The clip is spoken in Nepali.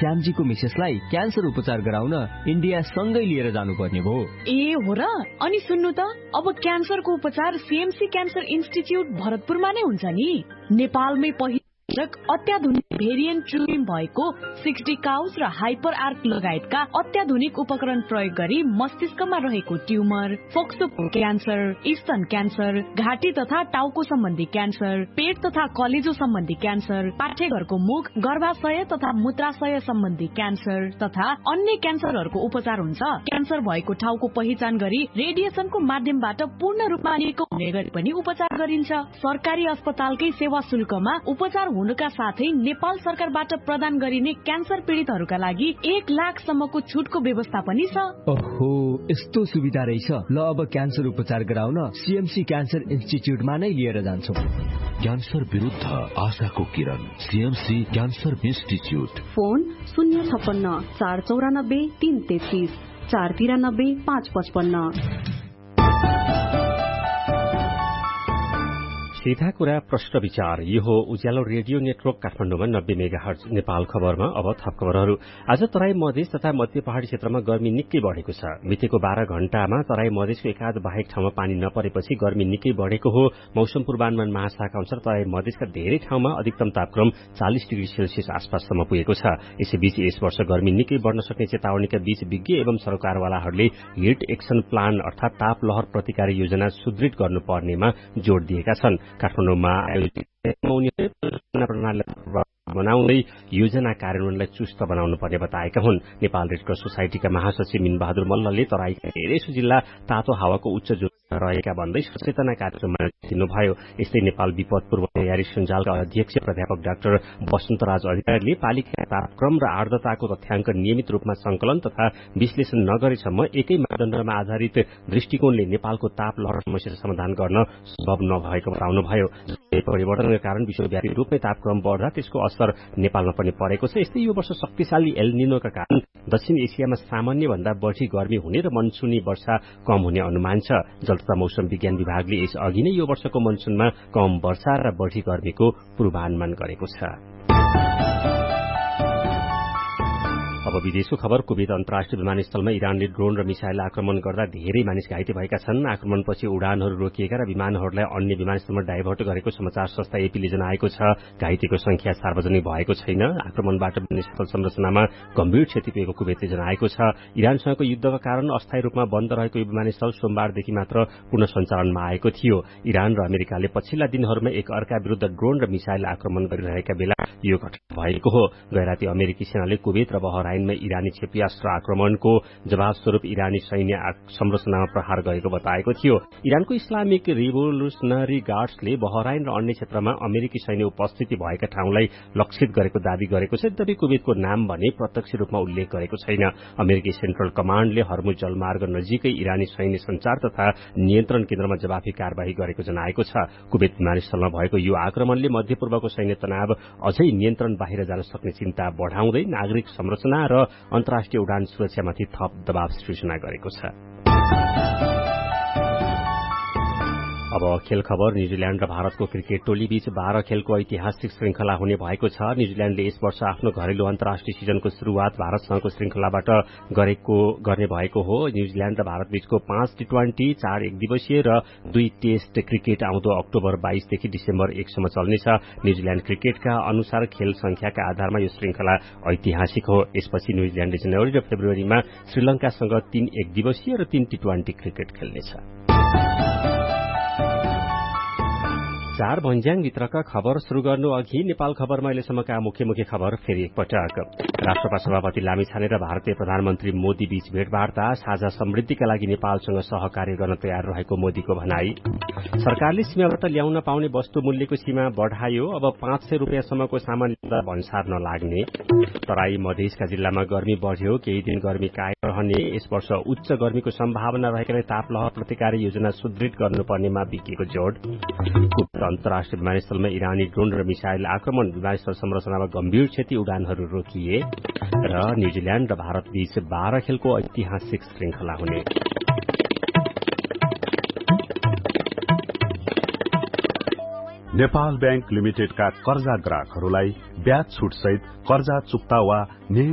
श्यामजीको मिसेसलाई क्यान्सर उपचार गराउन इन्डिया सँगै लिएर जानुपर्ने भयो। ए हो र? अनि सुन्नु त, अब क्यान्सरको उपचार सीएमसी क्यान्सर इन्स्टिच्युट भरतपुरमा नै हुन्छ नि। नेपालमै पहिलो अत्याधुनिक भेरिएन्ट ट्रिम भएको 60 काउस र हाइपर आर्क लगायतका अत्याधुनिक उपकरण प्रयोग गरी मस्तिष्कमा रहेको ट्युमर, फोक्सोको क्यान्सर, स्तन क्यान्सर, घाँटी तथा टाउको सम्बन्धी क्यान्सर, पेट तथा कलेजो सम्बन्धी क्यान्सर, पाठेघरको मुख, गर्भाशय तथा मूत्राशय सम्बन्धी क्यान्सर तथा अन्य क्यान्सरहरूको उपचार हुन्छ। क्यान्सर भएको ठाउँको पहिचान गरी रेडिएसनको माध्यमबाट पूर्ण रूपमा निको हुने गरी पनि उपचार गरिन्छ। सरकारी अस्पतालकै सेवा शुल्कमा उपचार हुनुका साथै नेपाल सरकारबाट प्रदान गरिने क्यान्सर पीडितहरूका लागि 1 लाखसम्मको छुटको व्यवस्था पनि छ। ओहो, यस्तो सुविधा रहेछ। ल अब क्यान्सर उपचार गराउन सीएमसी क्यान्सर इन्स्टिच्युटमा नै लिएर जान्छौँ। क्यान्सर विरुद्ध आशाको किरण, सीएमसी क्यान्सर इन्स्टिच्युट। फोन 056 494 333 493 555। सीधा कुरा प्रश्न विचार। यो हो उज्यालो रेडियो नेटवर्क काठमाडौँमा 90 मेगाहर्ज नेपाल खबरमा। अब थप खबरहरू। आज तराई मधेस तथा मध्य पहाड़ी क्षेत्रमा गर्मी निकै बढ़ेको छ। बितेको 12 घण्टामा तराई मधेसको एकाध बाहेक ठाउँमा पानी नपरेपछि गर्मी निकै बढ़ेको हो। मौसम पूर्वानुमान महाशाखा अनुसार तराई मधेसका धेरै ठाउँमा अधिकतम तापक्रम 40 डिग्री सेल्सियस आसपाससम्म पुगेको छ। यसैबीच यस वर्ष गर्मी निकै बढ़न सक्ने चेतावनीका बीच विज्ञ एवं सरकारवालाहरूले हिट एक्सन प्लान अर्थात ताप लहर प्रतिकारी योजना सुदृढ गर्नुपर्नेमा जोड़ दिएका छन्। काठमाडौँमा आयोजित बनाउँदै योजना कार्यान्वयनलाई चुस्त बनाउनु पर्ने बताएका हुन्। नेपाल रेडक्रस सोसाइटीका महासचिव मिनबहादुर मल्लले तराईका धेरैसो जिल्ला तातो हावाको उच्च जोखिम रहेका भन्दै सचेतना कार्यक्रममा दिनुभयो। यस्तै नेपाल विपद पूर्व तयारी सञ्जालका अध्यक्ष प्राध्यापक डाक्टर वसन्तराज अधिकारीले पालिका तापक्रम र आर्द्रताको तथ्याङ्क नियमित रूपमा संकलन तथा विश्लेषण नगरेसम्म एकै मापदण्डमा आधारित दृष्टिकोणले नेपालको ताप लहर समस्या समाधान गर्न सम्भव नभएको बताउनुभयो। परिवर्तनका कारण विश्वव्यापी रूपमै तापक्रम बढ्दा त्यसको असर नेपालमा पनि परेको छ। यस्तै यो वर्ष शक्तिशाली एल निनोका कारण दक्षिण एसियामा सामान्य भन्दा बढ़ी गर्मी हुने र मनसुनी वर्षा कम हुने अनुमान छ। जल तथा मौसम विज्ञान विभागले यस अघि नै यो वर्षको मनसुनमा कम वर्षा र बढ़ी गर्मीको पूर्वानुमान गरेको छ। अब विदेशको खबर। कुवेत अन्तर्राष्ट्रिय विमानस्थलमा इरानले ड्रोन र मिसाइल आक्रमण गर्दा धेरै मानिस घाइते भएका छन्। आक्रमणपछि उडानहरू रोकिएका र विमानहरूलाई अन्य विमानस्थलमा डाइभर्ट गरेको समाचार संस्था एपीले जनाएको छ। घाइतेको संख्या सार्वजनिक भएको छैन। आक्रमणबाट विमानस्थल संरचनामा गम्भीर क्षति पुगेको कुवेतले जनाएको छ। इरानसँगको युद्धका कारण अस्थायी रूपमा बन्द रहेको यो विमानस्थल सोमबारदेखि मात्र पुनः सञ्चालनमा आएको थियो। इरान र अमेरिकाले पछिल्ला दिनहरूमा एक अर्का विरूद्ध ड्रोन र मिसाइल आक्रमण गरिरहेका बेला यो घटना भएको हो। गैराती अमेरिकी सेनाले कुवेत र बहराइनमा इरानी क्षेपयास्त्र आक्रमणको जवाब स्वरूप इरानी सैन्य संरचनामा प्रहार गरेको बताएको थियो। इरानको इस्लामिक रिभोल्युसनरी गार्ड्सले बहराइन र अन्य क्षेत्रमा अमेरिकी सैन्य उपस्थिति भएका ठाउँलाई लक्षित गरेको दावी गरेको छ। यद्यपि कुवेतको नाम भने प्रत्यक्ष रूपमा उल्लेख गरेको छैन। अमेरिकी सेन्ट्रल कमाण्डले हर्मुज जलमार्ग नजिकै इरानी सैन्य संचार तथा नियन्त्रण केन्द्रमा जवाफी कार्यवाही गरेको जनाएको छ। कुवेत विमानस्थलमा भएको यो आक्रमणले मध्यपूर्वको सैन्य तनाव अझै नियन्त्रण बाहिर जान सक्ने चिन्ता बढ़ाउँदै नागरिक संरचना र अन्तर्राष्ट्रिय उडान सुरक्षामाथि थप दबाव सृजना गरेको छ। अब खेल खबर। न्यूजील्याण्ड र भारतको क्रिकेट टोली बीच 12 खेलको ऐतिहासिक श्रृंखला हुने भएको छ। न्यूजील्याण्डले यस वर्ष आफ्नो घरेलु अन्तर्राष्ट्रिय सिजनको शुरूआत भारतसँगको श्रृंखलाबाट गर्ने भएको हो। न्यूजील्याण्ड र भारत बीचको 5 टी20, 4 एकदिवसीय र 2 टेस्ट क्रिकेट आउँदो अक्टोबर 22 देखि डिसेम्बर 1 सम्म चल्नेछ। न्यूजील्याण्ड क्रिकेटका अनुसार खेल संख्याका आधारमा यो श्रृंखला ऐतिहासिक हो। यसपछि न्यूजील्याण्डले जनवरी र फेब्रुअरीमा श्रीलंकासँग 3 एकदिवसीय र 3 टी20 क्रिकेट खेल्नेछ। 4 भन्ज्याङभित्रका खबर शुरू गर्नु अघि नेपाल खबरमा अहिलेसम्मका मुख्य खबर फेरि एकपटक। राष्ट्रपति सभापति लामिछाने र भारतीय प्रधानमन्त्री मोदी बीच भेटवार्ता। साझा समृद्धिका लागि नेपालसँग सहकार्य गर्न तयार रहेको मोदीको भनाई। सरकारले सीमाबाट ल्याउन पाउने वस्तु मूल्यको सीमा बढ़ायो। अब 500 रुपियाँसम्मको सामान ल्याउँदा भन्सार नलाग्ने। तराई मधेसका जिल्लामा गर्मी बढ़्यो। केही दिन गर्मी कायम रहने। यस वर्ष उच्च गर्मीको सम्भावना रहेकाले तापलहर प्रतिकारी योजना सुदृढ गर्नुपर्नेमा विज्ञको जोड़। अन्तर्राष्ट्रिय विमानस्थलमा इरानी ड्रोन र मिसाइल आक्रमण। विमानस्थल संरचनामा गम्भीर क्षति, उडानहरू रोकिए। र न्यूजील्याण्ड र भारत बीच 12 खेलको ऐतिहासिक श्रृंखला हुने। नेपाल बैंक लिमिटेडका कर्जा ग्राहकहरूलाई ब्याज छुट सहित कर्जा चुक्ता वा